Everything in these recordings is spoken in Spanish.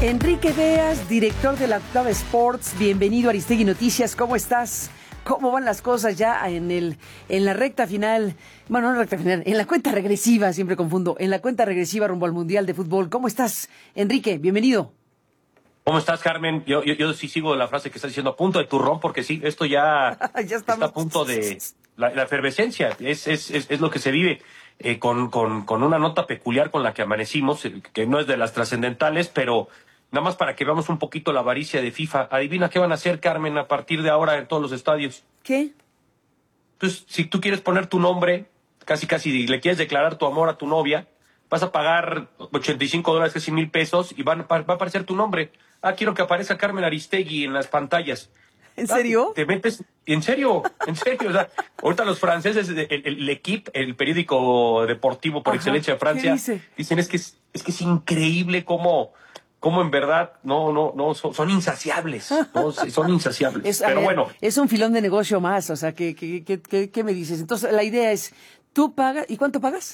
Enrique Beas, director de la Octava Sports, bienvenido a Aristegui Noticias, ¿cómo estás? ¿Cómo van las cosas ya en la recta final? Bueno, no en la recta final, en la cuenta regresiva, siempre confundo, en la cuenta regresiva rumbo al Mundial de Fútbol. ¿Cómo estás, Enrique? Bienvenido. ¿Cómo estás, Carmen? Yo sí sigo la frase que estás diciendo, a punto de turrón, porque sí, esto ya, Ya está a punto de... La efervescencia es lo que se vive con una nota peculiar con la que amanecimos, que no es de las trascendentales, pero nada más para que veamos un poquito la avaricia de FIFA. Adivina qué van a hacer, Carmen, a partir de ahora en todos los estadios. ¿Qué? Entonces, si tú quieres poner tu nombre, casi le quieres declarar tu amor a tu novia, vas a pagar $85, casi $1,000, y va a aparecer tu nombre. Ah, quiero que aparezca Carmen Aristegui en las pantallas. ¿En serio? Te metes, en serio. O sea, ahorita los franceses, el L'Equipe, el periódico deportivo por excelencia de Francia, dicen es que es increíble cómo en verdad son insaciables, ¿no? Son insaciables. Pero bueno. Es un filón de negocio más, o sea, ¿qué me dices? Entonces, la idea es, tú pagas, ¿y cuánto pagas?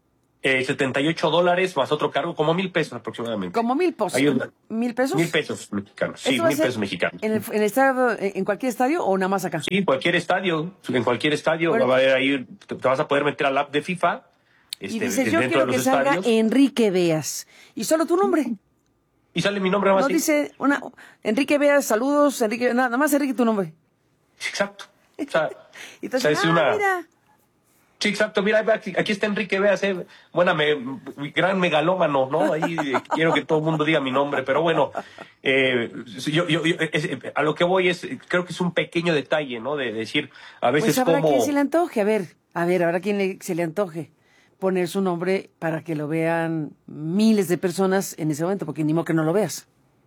$78 más otro cargo, como $1,000 aproximadamente. ¿Como $1,000? ¿1,000 pesos? $1,000 mexicanos, sí, $1,000 mexicanos. ¿En cualquier estadio o nada más acá? Sí, en cualquier estadio, Bueno, va a haber ahí, te vas a poder meter al app de FIFA. Y dices, yo dentro quiero de que los salga estadios. Enrique Beas. Y solo tu nombre. Y sale mi nombre nada No más. dice Enrique Beas, saludos, Enrique, nada más Enrique tu nombre. Exacto. O sea, Entonces, mira. Sí, exacto. Mira, aquí está Enrique Beas, gran megalómano, ¿no? Ahí quiero que todo el mundo diga mi nombre, pero bueno, a lo que voy creo que es un pequeño detalle, ¿no? De decir, a veces Pues habrá como... quien se le antoje, a ver, habrá quien se le antoje poner su nombre para que lo vean miles de personas en ese momento, porque ni modo que no lo veas.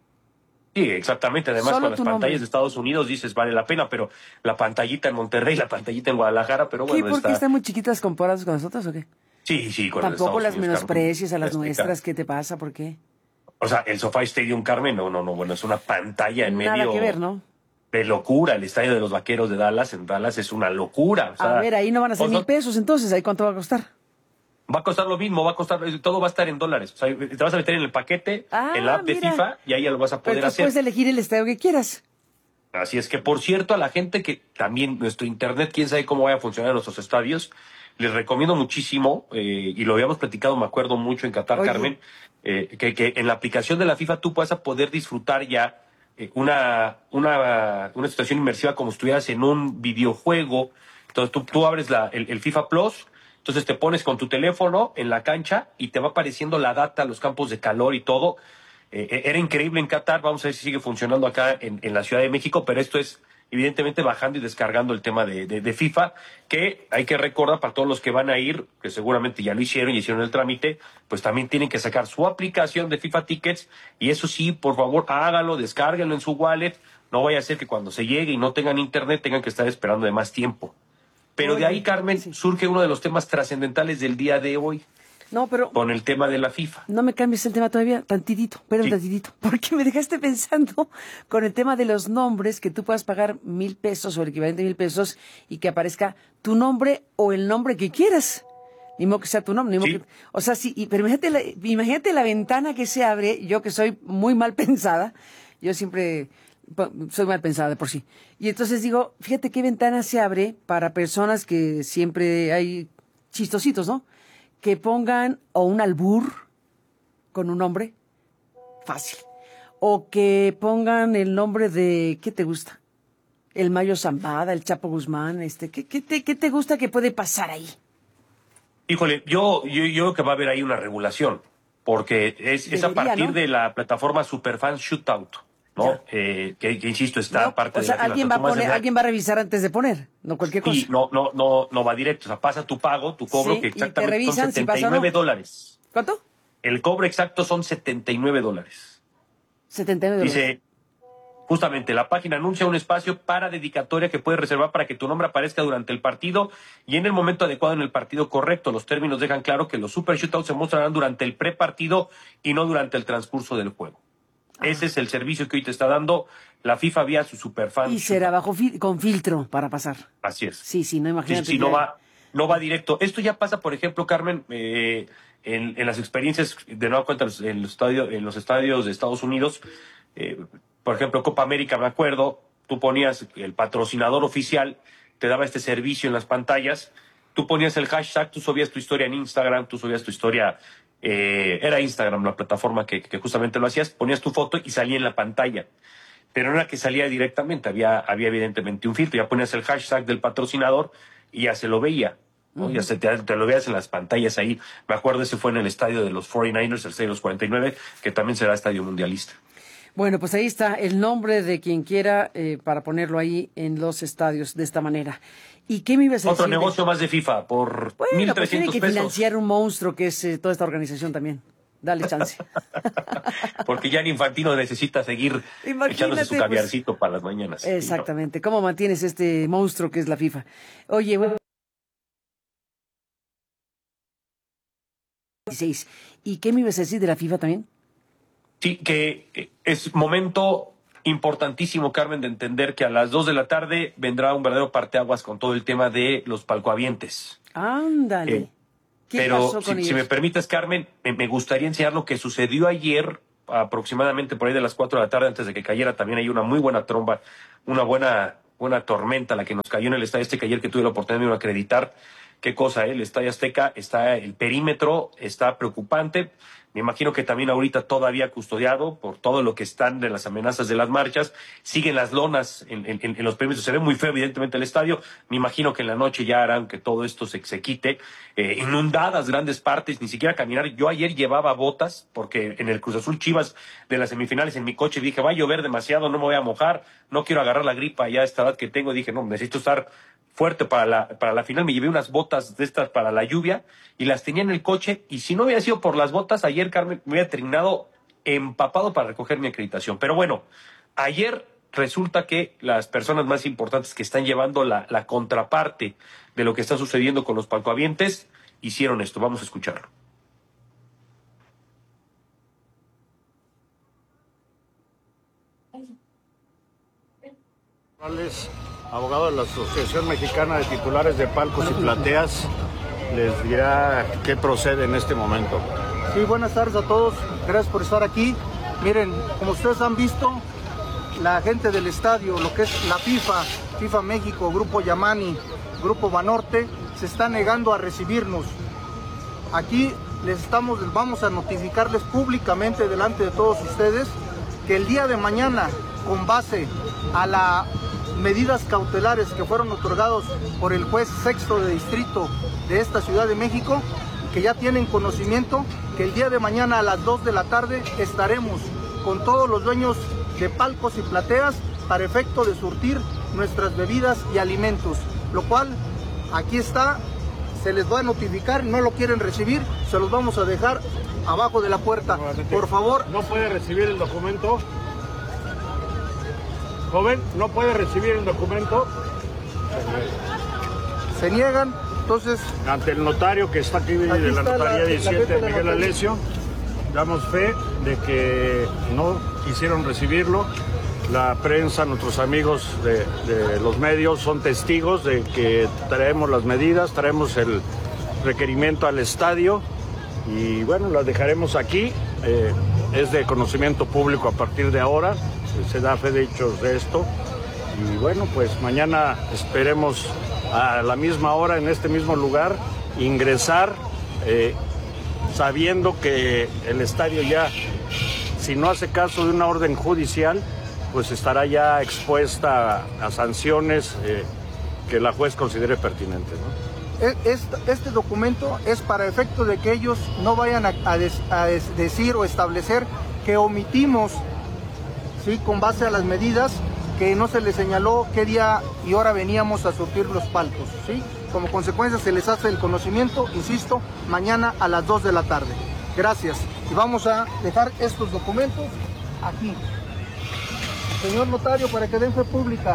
Sí, exactamente. Además, Solo con las tu pantallas nombre. de Estados Unidos dices, vale la pena, pero la pantallita en Monterrey, la pantallita en Guadalajara, pero ¿Qué? bueno, ¿Por qué están muy chiquitas comparadas con nosotras o qué? Sí, con las de Tampoco Estados las Unidos, menosprecies a Carmen. las nuestras, ¿qué te pasa? ¿Por qué? O sea, el SoFi Stadium, Carmen, bueno, es una pantalla en Nada medio que ver, ¿no? de locura. El estadio de los Vaqueros de Dallas, en Dallas, es una locura. O sea, A ver, ahí no van a ser $1,000, entonces, ¿ahí cuánto va a costar? va a costar lo mismo, todo va a estar en dólares. O sea, te vas a meter en el paquete, en la app de FIFA, y ahí ya lo vas a poder Pero hacer. puedes elegir el estadio que quieras. Así es que, por cierto, a la gente que también nuestro internet, quién sabe cómo vaya a funcionar en nuestros estadios, les recomiendo muchísimo, y lo habíamos platicado, me acuerdo mucho en Qatar, Carmen, que en la aplicación de la FIFA tú vas a poder disfrutar ya una situación inmersiva como si estuvieras en un videojuego. Entonces tú abres el FIFA Plus, entonces te pones con tu teléfono en la cancha y te va apareciendo la data, los campos de calor y todo. Era increíble en Qatar, vamos a ver si sigue funcionando acá en la Ciudad de México, pero esto es evidentemente bajando y descargando el tema de FIFA, que hay que recordar para todos los que van a ir, que seguramente ya lo hicieron y hicieron el trámite, pues también tienen que sacar su aplicación de FIFA Tickets, y eso sí, por favor, hágalo, descárguenlo en su wallet, no vaya a ser que cuando se llegue y no tengan internet tengan que estar esperando de más tiempo. Pero de ahí, Carmen, surge uno de los temas trascendentales del día de hoy. No, pero... Con el tema de la FIFA. No me cambies el tema todavía, tantitito, tantitito, porque me dejaste pensando con el tema de los nombres, que tú puedas pagar $1,000 o el equivalente a $1,000 y que aparezca tu nombre o el nombre que quieras. Ni modo que sea tu nombre, ni modo que... O sea, sí, pero imagínate la ventana que se abre, yo que soy muy mal pensada, yo siempre soy mal pensada de por sí. Y entonces digo, fíjate qué ventana se abre para personas que siempre hay chistositos, ¿no? Que pongan o un albur con un nombre fácil, o que pongan el nombre de, ¿qué te gusta? El Mayo Zambada, el Chapo Guzmán, ¿qué te gusta que puede pasar ahí? Híjole, yo creo que va a haber ahí una regulación, porque es a partir, ¿no?, de la plataforma Superfans Shootout, ¿no? Que insisto, está parte de la alguien va a revisar antes de poner, no cualquier cosa. Sí, no va directo, o sea, pasa tu pago, tu cobro, que exactamente son $79. ¿Cuánto? El cobro exacto son $79. $79. Dice, justamente, la página anuncia un espacio para dedicatoria que puedes reservar para que tu nombre aparezca durante el partido y en el momento adecuado en el partido correcto. Los términos dejan claro que los Super Shootouts se mostrarán durante el prepartido y no durante el transcurso del juego. Ese es el servicio que hoy te está dando la FIFA vía su Superfans. Y será con filtro para pasar. Así es. Sí, no, imagínate. Sí, no va directo. Esto ya pasa, por ejemplo, Carmen, en las experiencias, de nueva cuenta, en los estadios de Estados Unidos, por ejemplo, Copa América, me acuerdo, tú ponías el patrocinador oficial, te daba este servicio en las pantallas, tú ponías el hashtag, tú subías tu historia en Instagram, tú subías tu historia, era Instagram la plataforma que justamente lo hacías, ponías tu foto y salía en la pantalla. Pero no era que salía directamente, había evidentemente un filtro, ya ponías el hashtag del patrocinador y ya se lo veía, ¿no? Ya te lo veías en las pantallas ahí. Me acuerdo, ese fue en el estadio de los 49ers, el estadio de los 49, que también será estadio mundialista. Bueno, pues ahí está el nombre de quien quiera para ponerlo ahí en los estadios de esta manera. ¿Y qué me ibas a decir? Otro negocio más de FIFA por bueno, 1,300 pues tiene que pesos. financiar un monstruo que es toda esta organización también. Dale chance. Porque Gianni Infantino necesita seguir echándose su caviarcito para las mañanas. Exactamente. ¿Cómo mantienes este monstruo que es la FIFA? Oye, bueno. ¿Y qué me ibas a decir de la FIFA también? Sí, que es momento importantísimo, Carmen, de entender que a las 2 de la tarde vendrá un verdadero parteaguas con todo el tema de los palcoavientes. Ándale. Pero si me permites, Carmen, me gustaría enseñar lo que sucedió ayer, aproximadamente por ahí de las 4 de la tarde, antes de que cayera también hay una muy buena tromba, una buena tormenta la que nos cayó en el estadio que ayer que tuve la oportunidad de acreditar. Qué cosa, el Estadio Azteca el perímetro está preocupante. Me imagino que también ahorita todavía custodiado por todo lo que están de las amenazas de las marchas. Siguen las lonas en los perímetros. Se ve muy feo, evidentemente, el estadio. Me imagino que en la noche ya harán que todo esto se quite. Inundadas grandes partes, ni siquiera caminar. Yo ayer llevaba botas, porque en el Cruz Azul Chivas de las semifinales en mi coche dije, va a llover demasiado, no me voy a mojar, no quiero agarrar la gripa ya a esta edad que tengo. Dije, no, necesito estar fuerte para la final. Me llevé unas botas de estas para la lluvia y las tenía en el coche, y si no hubiera sido por las botas, ayer, Carmen, me hubiera terminado empapado para recoger mi acreditación. Pero bueno, ayer resulta que las personas más importantes que están llevando la contraparte de lo que está sucediendo con los palcoavientes hicieron esto. Vamos a escucharlo. Abogado de la Asociación Mexicana de Titulares de Palcos y Plateas, les dirá qué procede en este momento. Sí, buenas tardes a todos, gracias por estar aquí. Miren, como ustedes han visto, la gente del estadio, lo que es la FIFA México, Grupo Yamani, Grupo Banorte, se está negando a recibirnos. Aquí vamos a notificarles públicamente delante de todos ustedes que el día de mañana, con base a las medidas cautelares que fueron otorgados por el juez sexto de distrito de esta Ciudad de México, que ya tienen conocimiento, que el día de mañana a las 2 de la tarde estaremos con todos los dueños de palcos y plateas para efecto de surtir nuestras bebidas y alimentos, lo cual aquí está, se les va a notificar. No lo quieren recibir, se los vamos a dejar abajo de la puerta. Por favor. ¿No puede recibir el documento? Joven, ¿no puede recibir el documento? Se niegan, entonces... Ante el notario que está aquí de la notaría 17, Miguel Alessio, damos fe de que no quisieron recibirlo. La prensa, nuestros amigos de los medios son testigos de que traemos las medidas, traemos el requerimiento al estadio y bueno, las dejaremos aquí. Es de conocimiento público a partir de ahora, se da fe de hechos de esto. Y bueno, pues mañana esperemos a la misma hora, en este mismo lugar, ingresar sabiendo que el estadio ya, si no hace caso de una orden judicial, pues estará ya expuesta a sanciones que la juez considere pertinentes, ¿no? Este documento es para efecto de que ellos no vayan a decir o establecer que omitimos, ¿sí?, con base a las medidas, que no se les señaló qué día y hora veníamos a surtir los palcos, ¿sí? Como consecuencia se les hace el conocimiento, insisto, mañana a las 2 de la tarde. Gracias. Y vamos a dejar estos documentos aquí. Señor notario, para que den fe pública.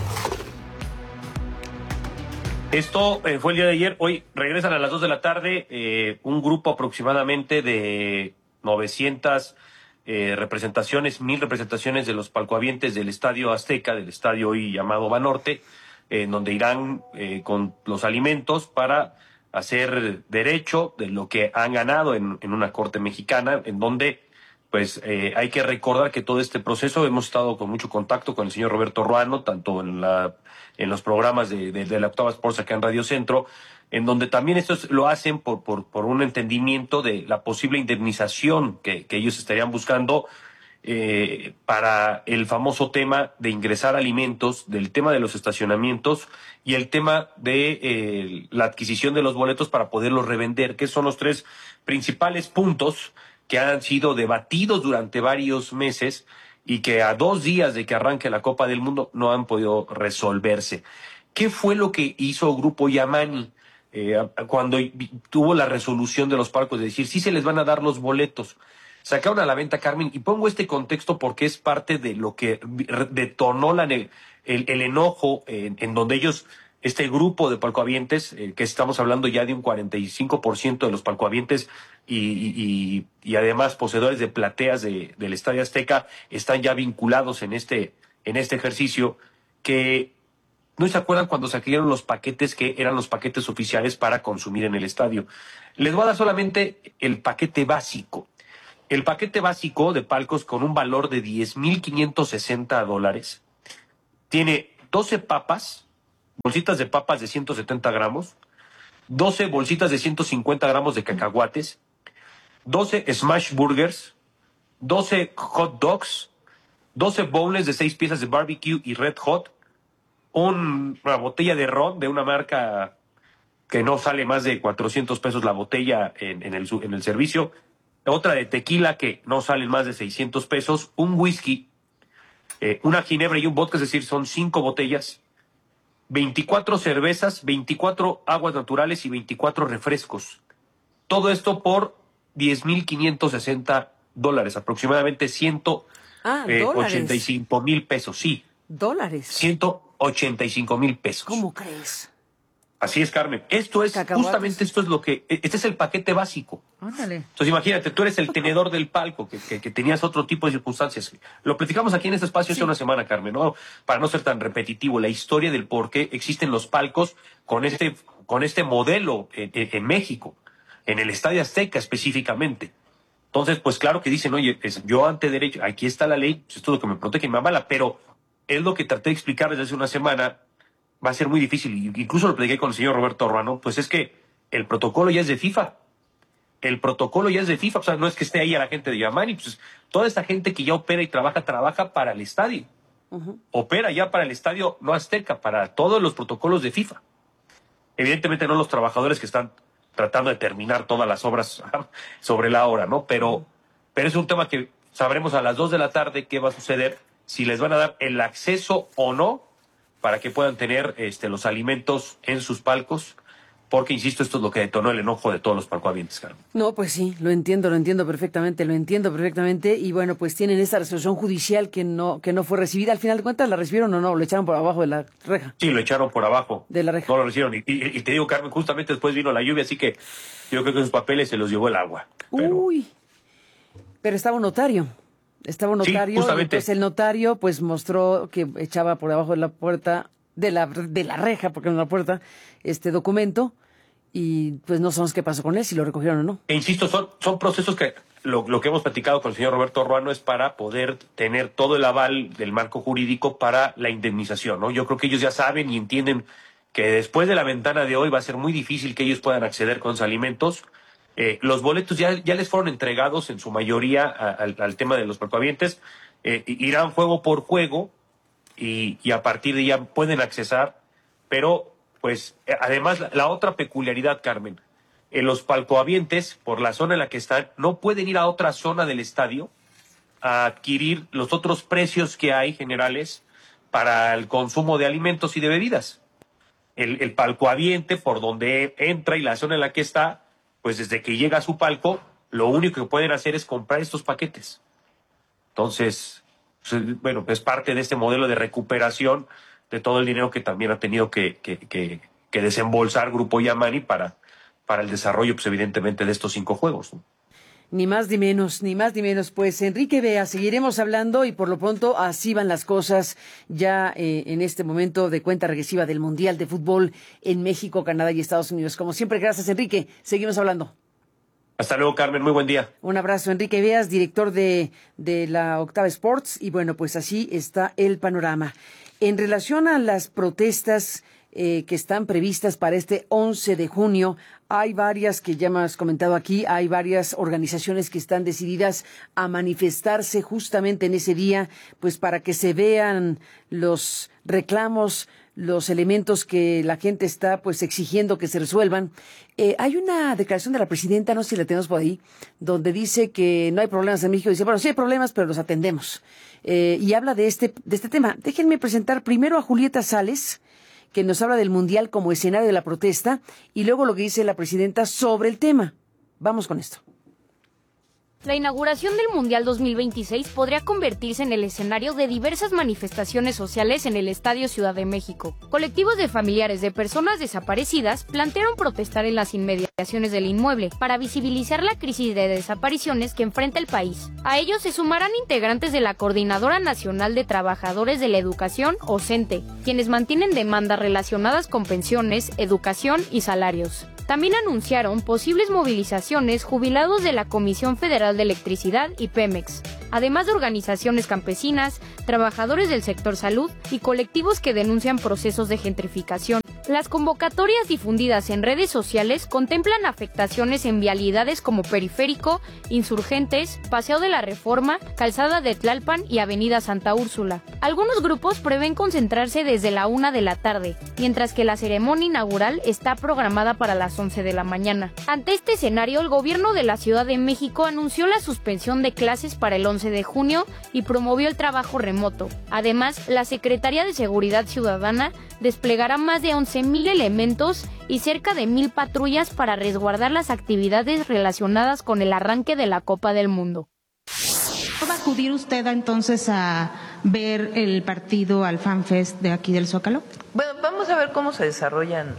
Esto fue el día de ayer. Hoy regresan a las 2 de la tarde un grupo aproximadamente de 900 representaciones, 1000 representaciones de los palcoavientes del Estadio Azteca, del estadio hoy llamado Banorte, donde irán con los alimentos para hacer derecho de lo que han ganado en una corte mexicana, en donde pues hay que recordar que todo este proceso hemos estado con mucho contacto con el señor Roberto Ruano, tanto en los programas de la Octava Sports acá en Radio Centro, en donde también estos lo hacen por un entendimiento de la posible indemnización que ellos estarían buscando para el famoso tema de ingresar alimentos, del tema de los estacionamientos y el tema de la adquisición de los boletos para poderlos revender, que son los tres principales puntos que han sido debatidos durante varios meses y que a 2 días de que arranque la Copa del Mundo no han podido resolverse. ¿Qué fue lo que hizo Grupo Yamani cuando tuvo la resolución de los palcos de decir sí se les van a dar los boletos? Sacaron a la venta, Carmen, y pongo este contexto porque es parte de lo que detonó el enojo en donde ellos, este grupo de palcohabientes, que estamos hablando ya de un 45% de los palcohabientes y además poseedores de plateas del Estadio Azteca, están ya vinculados en este ejercicio, que no se acuerdan cuando sacaron los paquetes que eran los paquetes oficiales para consumir en el estadio. Les voy a dar solamente el paquete básico. El paquete básico de palcos con un valor de $10,560 tiene 12 papas, bolsitas de papas de 170 gramos, 12 bolsitas de 150 gramos de cacahuates, 12 smash burgers, 12 hot dogs, 12 boneless de 6 piezas de barbecue y red hot, una botella de ron de una marca que no sale más de 400 pesos la botella en el servicio, otra de tequila que no salen más de 600 pesos, un whisky, una ginebra y un vodka, es decir, son 5 botellas, 24 cervezas, 24 aguas naturales y 24 refrescos. Todo esto por $10,560, aproximadamente 185,000 pesos, sí. ¿Dólares? 185,000 pesos. ¿Cómo crees? Así es, Carmen. Justamente esto es lo que, este es el paquete básico. Ándale. Entonces imagínate, tú eres el tenedor del palco, que tenías otro tipo de circunstancias. Lo platicamos aquí en este espacio hace una semana, Carmen, ¿no? Para no ser tan repetitivo, la historia del por qué existen los palcos con este modelo en México, en el Estadio Azteca específicamente. Entonces, pues claro que dicen, oye, yo ante derecho, aquí está la ley, pues esto es lo que me protege y me avala, pero es lo que traté de explicar desde hace una semana. Va a ser muy difícil, incluso lo platiqué con el señor Roberto Ruano, pues es que el protocolo ya es de FIFA. El protocolo ya es de FIFA, o sea, no es que esté ahí a la gente de Yamani, pues toda esta gente que ya opera y trabaja para el estadio. Opera ya para el estadio no Azteca, para todos los protocolos de FIFA. Evidentemente no los trabajadores que están tratando de terminar todas las obras sobre la hora, ¿no? Pero es un tema que sabremos a las 2 de la tarde qué va a suceder, si les van a dar el acceso o no para que puedan tener los alimentos en sus palcos, porque, insisto, esto es lo que detonó el enojo de todos los palcohabientes, Carmen. No, pues sí, lo entiendo perfectamente, y bueno, pues tienen esta resolución judicial que no fue recibida. Al final de cuentas, ¿la recibieron o no? ¿Lo echaron por abajo de la reja? Sí, lo echaron por abajo. De la reja. No lo recibieron. Y te digo, Carmen, justamente después vino la lluvia, así que yo creo que sus papeles se los llevó el agua. Pero estaba un notario. Sí, justamente. Y entonces el notario pues mostró que echaba por debajo de la puerta, de la reja, porque no la puerta, este documento, y pues no sabemos qué pasó con él, si lo recogieron o no. E insisto, son procesos que lo que hemos platicado con el señor Roberto Ruano es para poder tener todo el aval del marco jurídico para la indemnización, ¿no? Yo creo que ellos ya saben y entienden que después de la ventana de hoy va a ser muy difícil que ellos puedan acceder con sus alimentos. Los boletos ya les fueron entregados en su mayoría al tema de los palcohabientes. Irán juego por juego y a partir de ya pueden accesar, pero pues además la otra peculiaridad, Carmen, los palcohabientes, por la zona en la que están, no pueden ir a otra zona del estadio a adquirir los otros precios que hay generales para el consumo de alimentos y de bebidas. El palcohabiente, por donde entra y la zona en la que está, pues desde que llega a su palco, lo único que pueden hacer es comprar estos paquetes. Entonces, bueno, es parte de este modelo de recuperación de todo el dinero que también ha tenido que desembolsar Grupo Yamani para el desarrollo, pues evidentemente, de estos 5 juegos, ¿no? Ni más ni menos, ni más ni menos. Pues Enrique Bea, seguiremos hablando y por lo pronto así van las cosas ya en este momento de cuenta regresiva del Mundial de Fútbol en México, Canadá y Estados Unidos. Como siempre, gracias Enrique. Seguimos hablando. Hasta luego, Carmen. Muy buen día. Un abrazo, Enrique Beas, director de la Octava Sports. Y bueno, pues así está el panorama. En relación a las protestas que están previstas para este 11 de junio, hay varias que ya me has comentado aquí, hay varias organizaciones que están decididas a manifestarse justamente en ese día, pues para que se vean los reclamos, los elementos que la gente está pues exigiendo que se resuelvan. Hay una declaración de la presidenta, no sé si la tenemos por ahí, donde dice que no hay problemas en México. Dice, bueno, sí hay problemas, pero los atendemos. Y habla de este tema. Déjenme presentar primero a Julieta Sales, que nos habla del Mundial como escenario de la protesta, y luego lo que dice la presidenta sobre el tema. Vamos con esto. La inauguración del Mundial 2026 podría convertirse en el escenario de diversas manifestaciones sociales en el Estadio Ciudad de México. Colectivos de familiares de personas desaparecidas plantearon protestar en las inmediaciones del inmueble para visibilizar la crisis de desapariciones que enfrenta el país. A ellos se sumarán integrantes de la Coordinadora Nacional de Trabajadores de la Educación, o CENTE, quienes mantienen demandas relacionadas con pensiones, educación y salarios. También anunciaron posibles movilizaciones jubilados de la Comisión Federal de Electricidad y Pemex, además de organizaciones campesinas, trabajadores del sector salud y colectivos que denuncian procesos de gentrificación. Las convocatorias difundidas en redes sociales contemplan afectaciones en vialidades como Periférico, Insurgentes, Paseo de la Reforma, Calzada de Tlalpan y Avenida Santa Úrsula. Algunos grupos prevén concentrarse desde la 1 de la tarde, mientras que la ceremonia inaugural está programada para las 11 de la mañana. Ante este escenario, el gobierno de la Ciudad de México anunció la suspensión de clases para el 11 de junio y promovió el trabajo remoto. Además, la Secretaría de Seguridad Ciudadana desplegará más de 11,000 elementos y cerca de 1,000 patrullas para resguardar las actividades relacionadas con el arranque de la Copa del Mundo. ¿Va a acudir usted entonces a ver el partido al FanFest de aquí del Zócalo? Bueno, vamos a ver cómo se desarrollan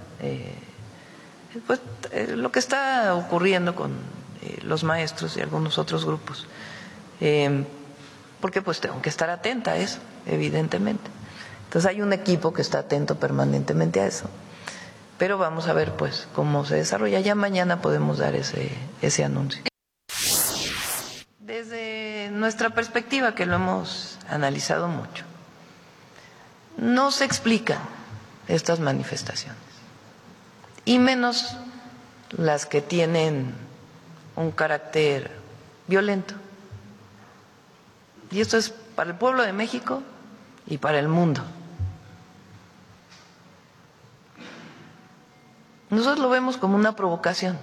lo que está ocurriendo con los maestros y algunos otros grupos, porque pues tengo que estar atenta a eso, evidentemente. Entonces hay un equipo que está atento permanentemente a eso, pero vamos a ver pues cómo se desarrolla. Ya mañana podemos dar ese anuncio. Desde nuestra perspectiva, que lo hemos analizado mucho, no se explican estas manifestaciones, y menos las que tienen un carácter violento. Y esto es para el pueblo de México y para el mundo. Nosotros lo vemos como una provocación.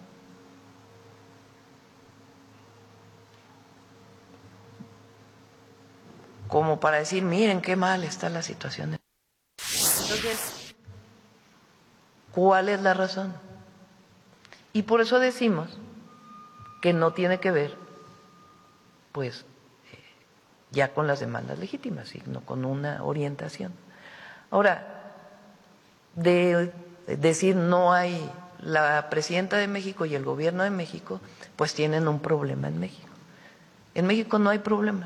Como para decir, miren qué mal está la situación. Entonces, ¿cuál es la razón? Y por eso decimos que no tiene que ver, pues, ya con las demandas legítimas, sino con una orientación. Ahora, de decir no hay, la presidenta de México y el gobierno de México, pues tienen un problema en México. En México no hay problema.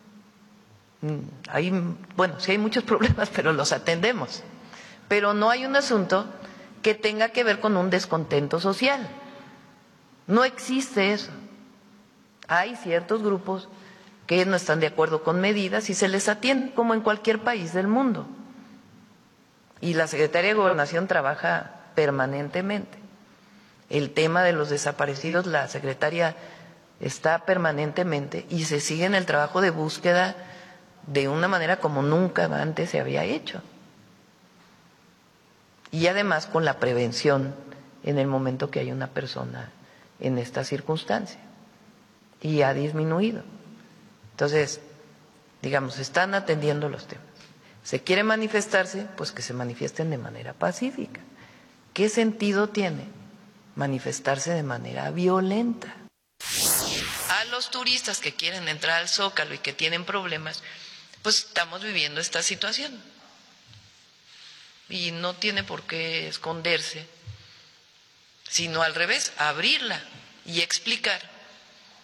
Bueno, sí hay muchos problemas, pero los atendemos. Pero no hay un asunto que tenga que ver con un descontento social. No existe eso. Hay ciertos grupos que no están de acuerdo con medidas y se les atiende como en cualquier país del mundo. Y la Secretaría de Gobernación trabaja permanentemente. El tema de los desaparecidos, la Secretaría está permanentemente y se sigue en el trabajo de búsqueda de una manera como nunca antes se había hecho. Y además con la prevención en el momento que hay una persona en esta circunstancia. Y ha disminuido. Entonces, digamos, están atendiendo los temas. ¿Se quiere manifestarse? Pues que se manifiesten de manera pacífica. ¿Qué sentido tiene manifestarse de manera violenta? A los turistas que quieren entrar al Zócalo y que tienen problemas, pues estamos viviendo esta situación. Y no tiene por qué esconderse, sino al revés, abrirla y explicar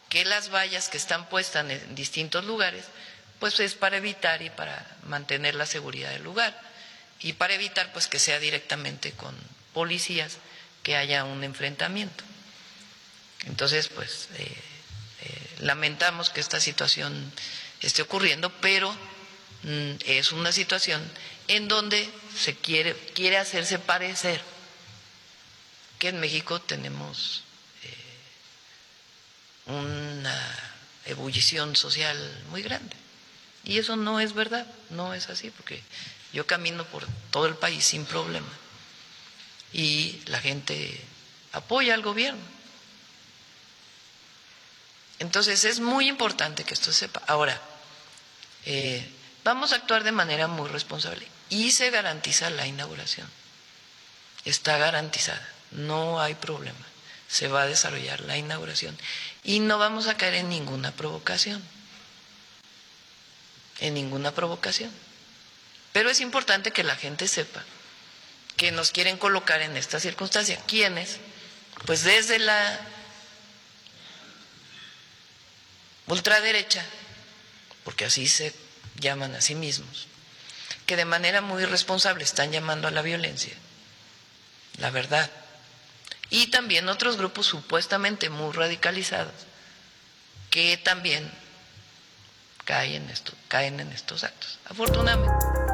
que las vallas que están puestas en distintos lugares, pues es para evitar y para mantener la seguridad del lugar y para evitar pues que sea directamente con policías que haya un enfrentamiento. Entonces, pues lamentamos que esta situación esté ocurriendo, pero es una situación en donde se quiere hacerse parecer que en México tenemos una ebullición social muy grande. Y eso no es verdad, no es así, porque yo camino por todo el país sin problema y la gente apoya al gobierno. Entonces es muy importante que esto se sepa. Ahora, vamos a actuar de manera muy responsable y se garantiza la inauguración. Está garantizada, no hay problema. Se va a desarrollar la inauguración y no vamos a caer en ninguna provocación. En ninguna provocación. Pero es importante que la gente sepa que nos quieren colocar en esta circunstancia. ¿Quiénes? Pues desde la ultraderecha, porque así se llaman a sí mismos, que de manera muy irresponsable están llamando a la violencia, la verdad. Y también otros grupos supuestamente muy radicalizados que también caen en estos actos, afortunadamente.